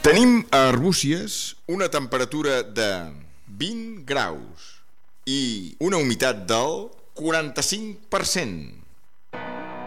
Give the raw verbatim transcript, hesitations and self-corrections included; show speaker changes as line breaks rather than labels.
Tenim a Arbúcies una temperatura de vint graus i una humitat del quaranta-cinc per cent.